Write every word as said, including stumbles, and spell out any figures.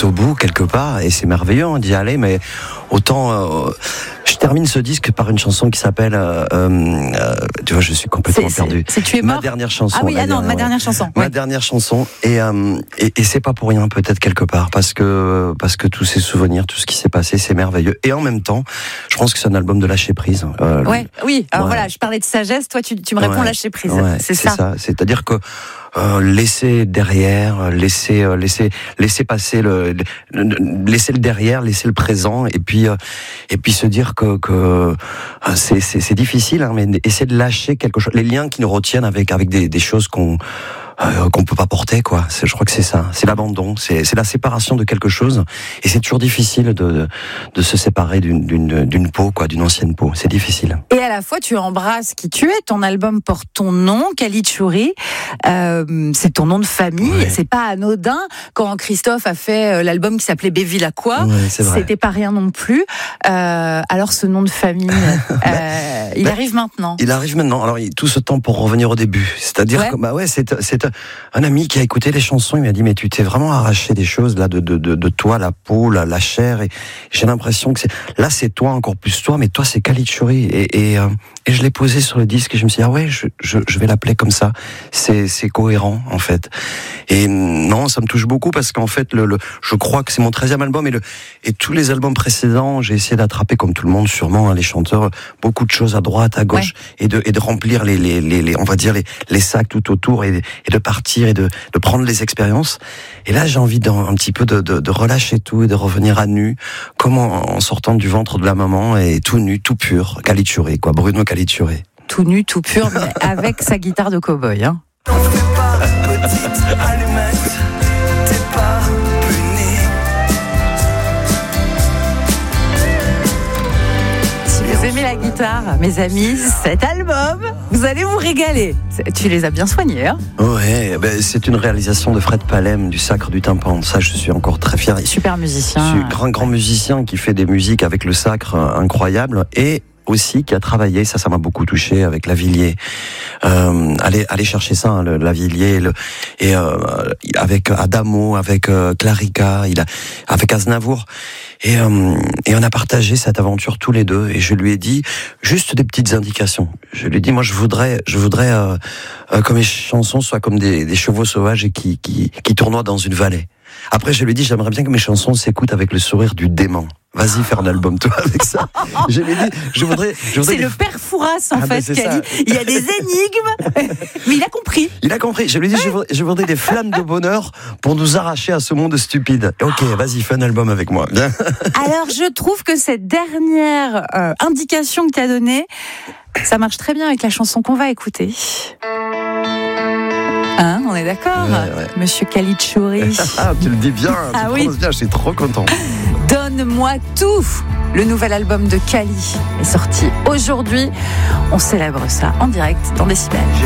est au bout quelque part et c'est merveilleux hein, d'y aller, mais autant euh, je termine ce disque par une chanson qui s'appelle euh, euh, tu vois, je suis complètement c'est, perdu. C'est, c'est Tu es mort. Ma dernière chanson. Ah oui, ah non, dernière, ma ouais. dernière chanson. Ma ouais. dernière chanson et, euh, et et c'est pas pour rien peut-être quelque part parce que parce que tous ces souvenirs, tout ce qui s'est passé, c'est merveilleux et en même temps, je pense que c'est un album de lâcher prise. Euh, ouais, oui. Alors ouais. voilà, je parlais de sagesse, toi tu tu me réponds ouais. lâcher prise. Ouais, c'est, c'est ça. ça. C'est-à-dire que Euh, laisser derrière, laisser, euh, laisser, laisser passer le, le, laisser le derrière, laisser le présent, et puis, euh, et puis se dire que, que euh, c'est, c'est, c'est difficile, hein, mais essayer de lâcher quelque chose, les liens qui nous retiennent avec, avec des, des choses qu'on, euh, qu'on peut pas porter, quoi. C'est, je crois que c'est ça, c'est l'abandon, c'est, c'est la séparation de quelque chose, et c'est toujours difficile de, de, de se séparer d'une, d'une, d'une peau, quoi, d'une ancienne peau. C'est difficile. Et à la fois, tu embrasses qui tu es. Ton album porte ton nom, Kalitchouri. Euh, c'est ton nom de famille. Ouais. C'est pas anodin. Quand Christophe a fait l'album qui s'appelait Bevilacqua, ouais, c'est vrai. C'était pas rien non plus. Euh, alors, ce nom de famille, euh, il bah, arrive maintenant. Il arrive maintenant. Alors, il, tout ce temps pour revenir au début. C'est-à-dire ouais. que, bah ouais, c'est, c'est un ami qui a écouté les chansons. Il m'a dit, mais tu t'es vraiment arraché des choses, là, de, de, de, de toi, la peau, la, la chair. Et j'ai l'impression que c'est, là, c'est toi, encore plus toi, mais toi, c'est Kalitchouri. Et, et, euh, et je l'ai posé sur le disque et je me suis dit, ah ouais, je, je, je vais l'appeler comme ça. C'est, c'est cohérent, en fait. Et non, ça me touche beaucoup parce qu'en fait, le, le, je crois que c'est mon treizième album et, le, et tous les albums précédents, j'ai essayé d'attraper, comme tout le monde, sûrement, hein, les chanteurs, beaucoup de choses à droite, à gauche, ouais. et, de, et de remplir les, les, les, les, on va dire, les, les sacs tout autour et, et de partir et de, de prendre les expériences. Et là, j'ai envie d'un, un petit peu de, de, de relâcher tout et de revenir à nu, comme en, en sortant du ventre de la maman et tout nu, tout pur, Kalitchouri, quoi, Bruno Kalitchouri. Tout nu, tout pur, mais avec sa guitare de cow-boy, hein. T'en fais pas, petite allumette, t'es pas punie. Si vous aimez la guitare, mes amis, cet album, vous allez vous régaler. Tu les as bien soignés, hein? Ouais, ben c'est une réalisation de Fred Palem du Sacre du Tympan. Ça, je suis encore très fier. Super musicien. Je suis grand, grand musicien qui fait des musiques avec le Sacre incroyable et aussi qui a travaillé, ça, ça m'a beaucoup touché avec Lavilliers. Euh, allez, allez chercher ça, hein, le, Lavilliers, le, et euh, avec Adamo, avec euh, Clarica, il a, avec Aznavour, et euh, et on a partagé cette aventure tous les deux. Et je lui ai dit juste des petites indications. Je lui ai dit, moi, je voudrais, je voudrais euh, euh, que mes chansons soient comme des, des chevaux sauvages et qui, qui, qui tournoient dans une vallée. Après, je lui ai dit, j'aimerais bien que mes chansons s'écoutent avec le sourire du dément. Vas-y, faire un album, toi, avec ça. Je lui ai dit, je voudrais... Je voudrais c'est des... le père Fouras, en ah, fait, qui a dit, il y a des énigmes, mais il a compris. Il a compris. Je lui ai dit, je voudrais, je voudrais des flammes de bonheur pour nous arracher à ce monde stupide. Ok, vas-y, fais un album avec moi. Bien. Alors, je trouve que cette dernière euh, indication que tu as donnée, ça marche très bien avec la chanson qu'on va écouter. Hein, on est d'accord, ouais, ouais. Monsieur Kalitchouri. Ah, tu le dis bien, tu ah, te oui. prononces bien, je suis trop content. Donne-moi tout. Le nouvel album de Kali est sorti aujourd'hui. On célèbre ça en direct dans Décibel.